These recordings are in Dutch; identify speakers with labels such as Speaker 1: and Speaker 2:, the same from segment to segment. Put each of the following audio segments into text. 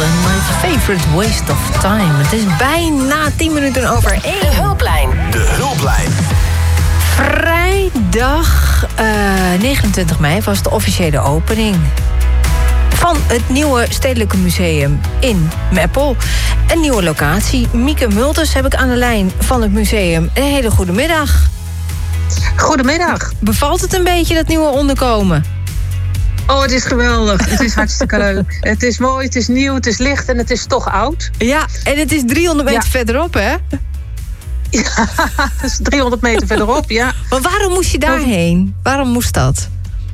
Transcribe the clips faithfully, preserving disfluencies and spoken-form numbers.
Speaker 1: en My Favorite Waste of Time. Het is bijna tien minuten over één.
Speaker 2: De hulplijn.
Speaker 3: De hulplijn.
Speaker 1: Vrijdag uh, negenentwintig mei was de officiële opening van het nieuwe Stedelijke Museum in Meppel. Een nieuwe locatie. Mieke Multers heb ik aan de lijn van het museum. Een hele goede middag.
Speaker 4: Goedemiddag.
Speaker 1: Bevalt het een beetje, dat nieuwe onderkomen?
Speaker 4: Oh, het is geweldig. Het is hartstikke leuk. Het is mooi, het is nieuw, het is licht en het is toch oud.
Speaker 1: Ja, en het is driehonderd meter
Speaker 4: ja.
Speaker 1: verderop, hè?
Speaker 4: Ja, dat is driehonderd meter verderop, ja.
Speaker 1: Maar waarom moest je daarheen? Waarom moest dat?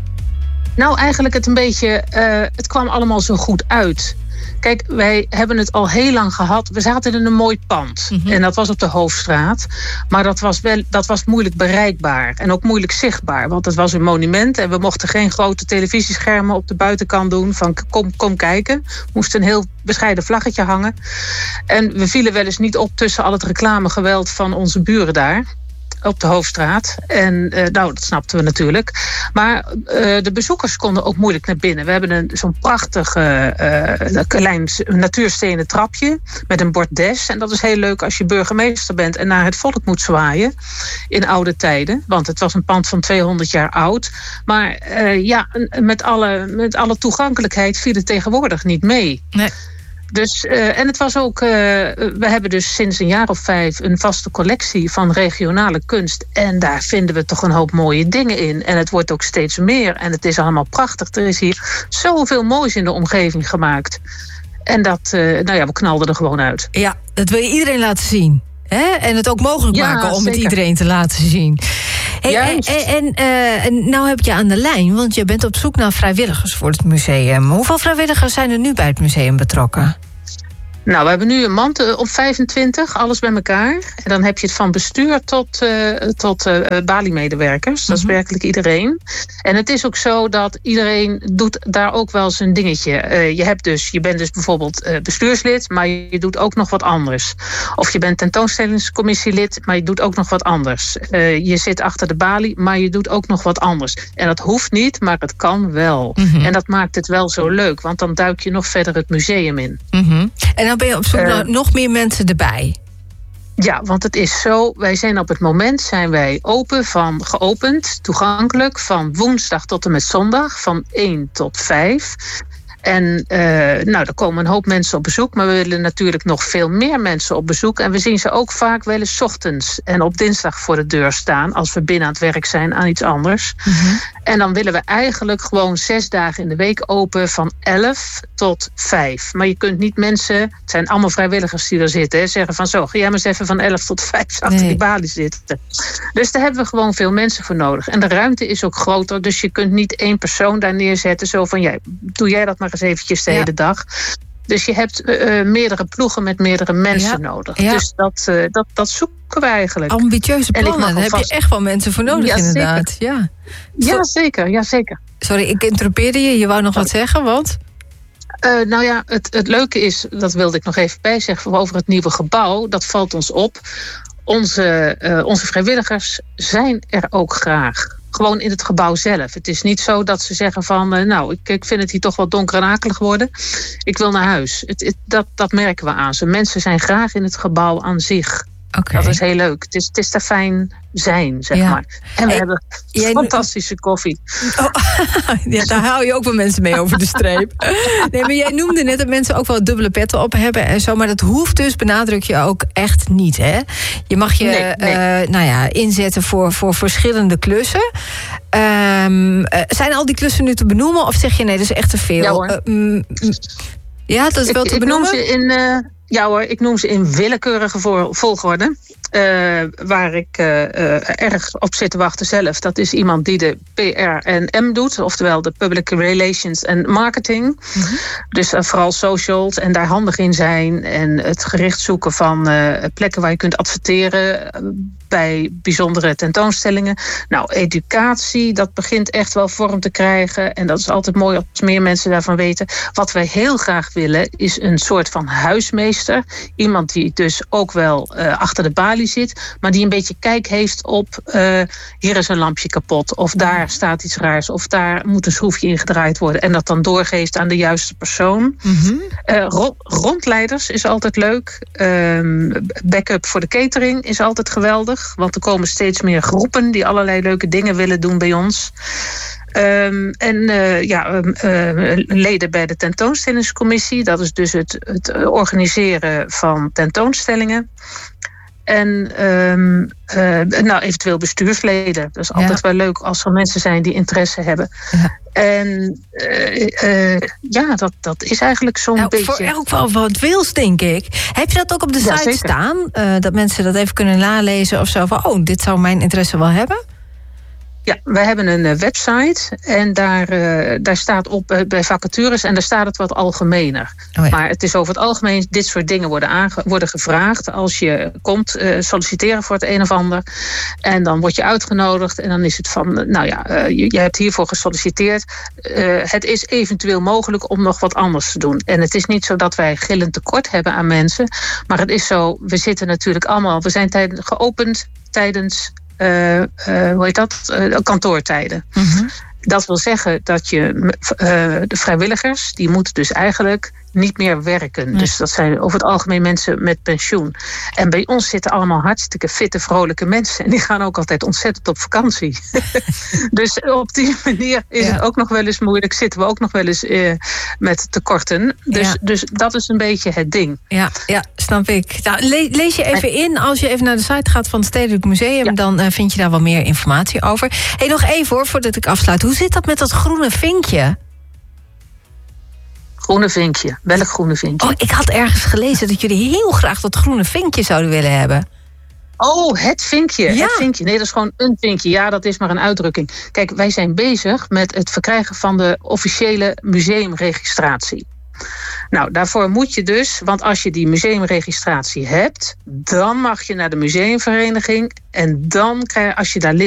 Speaker 4: Nou, eigenlijk het een beetje... Uh, het kwam allemaal zo goed uit. Kijk, wij hebben het al heel lang gehad. We zaten in een mooi pand. Mm-hmm. En dat was op de Hoofdstraat. Maar dat was, wel, dat was moeilijk bereikbaar. En ook moeilijk zichtbaar. Want het was een monument. En we mochten geen grote televisieschermen op de buitenkant doen. Van kom, kom kijken. We moesten een heel bescheiden vlaggetje hangen. En we vielen wel eens niet op tussen al het reclamegeweld van onze buren daar. Op de Hoofdstraat. En uh, nou, dat snapten we natuurlijk. Maar uh, de bezoekers konden ook moeilijk naar binnen. We hebben een, zo'n prachtig uh, klein natuurstenen trapje met een bordes. En dat is heel leuk als je burgemeester bent en naar het volk moet zwaaien in oude tijden. Want het was een pand van tweehonderd jaar oud. Maar uh, ja, met alle, met alle toegankelijkheid viel het tegenwoordig niet mee.
Speaker 1: Nee.
Speaker 4: Dus, uh, en het was ook, uh, we hebben dus sinds een jaar of vijf een vaste collectie van regionale kunst. En daar vinden we toch een hoop mooie dingen in. En het wordt ook steeds meer. En het is allemaal prachtig. Er is hier zoveel moois in de omgeving gemaakt. En dat, uh, nou ja, we knalden er gewoon uit.
Speaker 1: Ja, dat wil je iedereen laten zien. Hè? En het ook mogelijk
Speaker 4: ja,
Speaker 1: maken om
Speaker 4: zeker.
Speaker 1: het iedereen te laten zien. Hey, en en uh, en nou heb je aan de lijn, want je bent op zoek naar vrijwilligers voor het museum. Hoeveel vrijwilligers zijn er nu bij het museum betrokken?
Speaker 4: Nou, we hebben nu een mand op vijfentwintig, alles bij elkaar. En dan heb je het van bestuur tot, uh, tot uh, Bali-medewerkers. Dat is mm-hmm. werkelijk iedereen. En het is ook zo dat iedereen doet daar ook wel zijn dingetje. Uh, je, hebt dus, je bent dus bijvoorbeeld uh, bestuurslid, maar je doet ook nog wat anders. Of je bent tentoonstellingscommissielid, maar je doet ook nog wat anders. Uh, je zit achter de balie, maar je doet ook nog wat anders. En dat hoeft niet, maar het kan wel. Mm-hmm. En dat maakt het wel zo leuk, want dan duik je nog verder het museum in.
Speaker 1: Mm-hmm. En dan ben je op zoek naar uh, nog meer mensen erbij.
Speaker 4: Ja, want het is zo, wij zijn op het moment zijn wij open van geopend, toegankelijk, van woensdag tot en met zondag, van één tot vijf. En uh, nou, er komen een hoop mensen op bezoek, maar we willen natuurlijk nog veel meer mensen op bezoek. En we zien ze ook vaak wel eens 's ochtends en op dinsdag voor de deur staan, als we binnen aan het werk zijn aan iets anders. Mm-hmm. En dan willen we eigenlijk gewoon zes dagen in de week open van elf tot vijf. Maar je kunt niet mensen, het zijn allemaal vrijwilligers die er zitten, hè, zeggen van zo, ga jij maar eens even van elf tot vijf achter nee. die balie zitten. Dus daar hebben we gewoon veel mensen voor nodig. En de ruimte is ook groter, dus je kunt niet één persoon daar neerzetten, zo van, ja, doe jij dat maar eens eventjes de ja. hele dag. Dus je hebt uh, meerdere ploegen met meerdere mensen ja. nodig. Ja. Dus dat, uh, dat, dat zoeken we eigenlijk.
Speaker 1: Ambitieuze plannen, daar heb je echt wel mensen voor nodig, ja, inderdaad. Ja.
Speaker 4: Ja, zeker, ja, zeker.
Speaker 1: Sorry, ik interrumpeerde je. Je wou nog wat zeggen, want?
Speaker 4: Uh, nou ja, het, het leuke is, dat wilde ik nog even bijzeggen, over het nieuwe gebouw. Dat valt ons op. Onze, uh, onze vrijwilligers zijn er ook graag. Gewoon in het gebouw zelf. Het is niet zo dat ze zeggen van, uh, nou, ik, ik vind het hier toch wel donker en akelig worden. Ik wil naar huis. Het, het, dat, dat merken we aan ze. Mensen zijn graag in het gebouw aan zich. Okay. Dat is heel leuk. Het is, het is daar fijn zijn, zeg ja. maar. En we hey, hebben jij... fantastische koffie.
Speaker 1: Oh, ja, daar hou je ook wel mensen mee over de streep. Nee, maar jij noemde net dat mensen ook wel dubbele petten op hebben en zo. Maar dat hoeft dus, benadruk je ook echt niet, hè? Je mag je nee, nee. Uh, nou ja, inzetten voor, voor verschillende klussen. Um, uh, zijn al die klussen nu te benoemen? Of zeg je nee, dat is echt te veel?
Speaker 4: Ja, hoor.
Speaker 1: Uh, mm, ja dat is wel
Speaker 4: ik,
Speaker 1: te
Speaker 4: ik
Speaker 1: benoemen?
Speaker 4: Ik noem ze in... Uh... Ja hoor, ik noem ze in willekeurige volgorde. Uh, waar ik uh, uh, erg op zit te wachten zelf. Dat is iemand die de P R en M doet. Oftewel de Public Relations en Marketing. Mm-hmm. Dus uh, vooral socials en daar handig in zijn. En het gericht zoeken van uh, plekken waar je kunt adverteren. bij bijzondere tentoonstellingen. Nou, educatie, dat begint echt wel vorm te krijgen. En dat is altijd mooi als meer mensen daarvan weten. Wat wij heel graag willen is een soort van huismeester. Iemand die dus ook wel uh, achter de balie zit, maar die een beetje kijk heeft op uh, hier is een lampje kapot, of daar staat iets raars, of daar moet een schroefje ingedraaid worden. En dat dan doorgeeft aan de juiste persoon. Mm-hmm. Uh, ro- rondleiders is altijd leuk. Uh, backup voor de catering is altijd geweldig. Want er komen steeds meer groepen die allerlei leuke dingen willen doen bij ons. Um, en uh, ja, uh, leden bij de tentoonstellingscommissie. Dat is dus het, het organiseren van tentoonstellingen. En um, uh, nou, eventueel bestuursleden. Dat is altijd ja. wel leuk als er mensen zijn die interesse hebben. Ja. En uh, uh, ja, dat, dat is eigenlijk zo'n
Speaker 1: nou,
Speaker 4: beetje...
Speaker 1: Voor elk wel wat wils, denk ik. Heb je dat ook op de
Speaker 4: ja,
Speaker 1: site
Speaker 4: zeker.
Speaker 1: staan? Uh, dat mensen dat even kunnen nalezen of zo van... oh, dit zou mijn interesse wel hebben?
Speaker 4: Ja, wij hebben een uh, website en daar, uh, daar staat op uh, bij vacatures en daar staat het wat algemener. Oh ja. Maar het is over het algemeen, dit soort dingen worden, aange- worden gevraagd als je komt uh, solliciteren voor het een of ander. En dan word je uitgenodigd en dan is het van, uh, nou ja, uh, je, je hebt hiervoor gesolliciteerd. Uh, het is eventueel mogelijk om nog wat anders te doen. En het is niet zo dat wij gillend tekort hebben aan mensen, maar het is zo, we zitten natuurlijk allemaal, we zijn tijd, geopend tijdens... Uh, uh, hoe heet dat? Uh, kantoortijden. Mm-hmm. Dat wil zeggen dat je uh, de vrijwilligers, die moeten dus eigenlijk niet meer werken. Nee. Dus dat zijn over het algemeen mensen met pensioen. En bij ons zitten allemaal hartstikke fitte, vrolijke mensen. En die gaan ook altijd ontzettend op vakantie. Dus op die manier is ja. het ook nog wel eens moeilijk. Zitten we ook nog wel eens uh, met tekorten. Dus, ja. dus dat is een beetje het ding.
Speaker 1: Ja, ja snap ik. Nou, le- lees je even in. Als je even naar de site gaat van het Stedelijk Museum... Ja. dan uh, vind je daar wel meer informatie over. Hey, nog even hoor, voordat ik afsluit. Hoe zit dat met dat groene vinkje?
Speaker 4: Groene vinkje. Welk groene vinkje?
Speaker 1: Oh, ik had ergens gelezen dat jullie heel graag dat groene vinkje zouden willen hebben.
Speaker 4: Oh, het vinkje.
Speaker 1: Ja.
Speaker 4: Het vinkje. Nee, dat is gewoon een vinkje. Ja, dat is maar een uitdrukking. Kijk, wij zijn bezig met het verkrijgen van de officiële museumregistratie. Nou, daarvoor moet je dus, want als je die museumregistratie hebt, dan mag je naar de museumvereniging en dan krijg je, als je daar lid